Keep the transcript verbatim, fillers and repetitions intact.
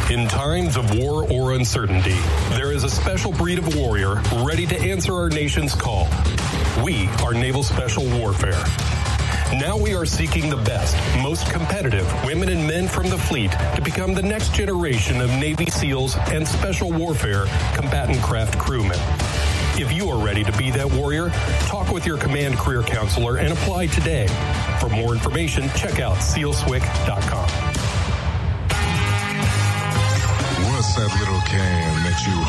In times of war or uncertainty, there is a special breed of warrior ready to answer our nation's call. We are Naval Special Warfare. Now we are seeking the best, most competitive women and men from the fleet to become the next generation of Navy SEALs and Special Warfare combatant craft crewmen. If you are ready to be that warrior, talk with your command career counselor and apply today. For more information, check out seal swick dot com. What's that little can that you